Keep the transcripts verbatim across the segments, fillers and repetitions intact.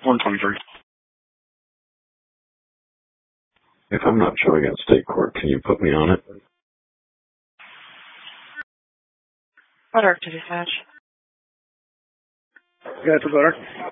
one twenty-three. If I'm not showing at state court, can you put me on it? Butter to dispatch. Go ahead for butter.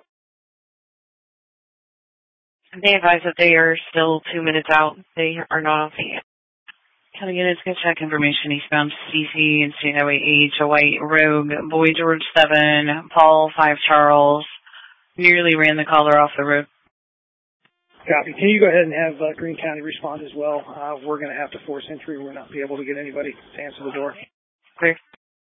They advise that they are still two minutes out. They are not on the County units can check information eastbound C C and State Highway H, a white Rogue, Boy George seven, Paul five Charles, nearly ran the caller off the road. Copy. Can you go ahead and have uh, Greene County respond as well? Uh, we're going to have to force entry. We're not be able to get anybody to answer the door. Clear.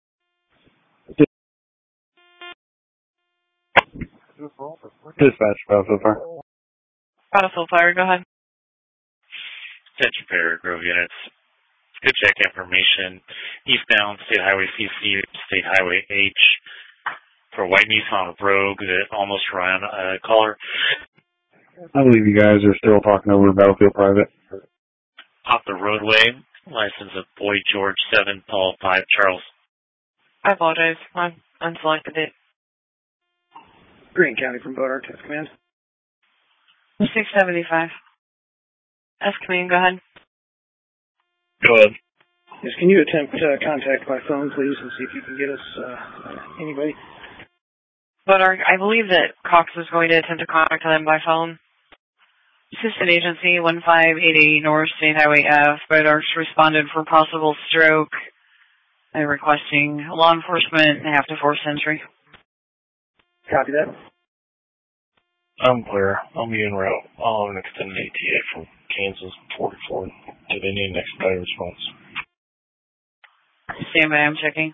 Dispatch, Battlefield Fire. Battlefield Fire, go ahead. Attention Fair Grove units. Good check information. Eastbound State Highway C C, State Highway H, for white Nissan Rogue that almost ran a caller. I believe you guys are still talking over Battlefield Private. Off the roadway, license of Boy George seven, Paul five Charles. I apologize. I unselected it. Greene County from Boat Ark, Test Command. six seventy-five. S Command, go ahead. Go ahead. Yes, can you attempt uh, contact by phone, please, and see if you can get us uh, anybody? But our, I believe that Cox is going to attempt to contact them by phone. Assistant Agency one five eight eight North State Highway F. Boat Arks responded for possible stroke. They're requesting law enforcement and have to force entry. Copy that. I'm clear. I'll be en route. I'll have an extended A T A from Kansas forty-four to the Indian expedited response. Stand by, I'm checking.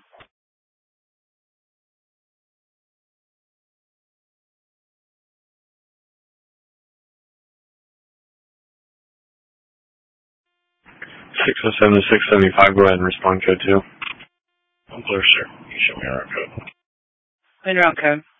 six oh seven to six seventy-five, go ahead and respond code two. I'm clear, sir. You show me our code. In route code.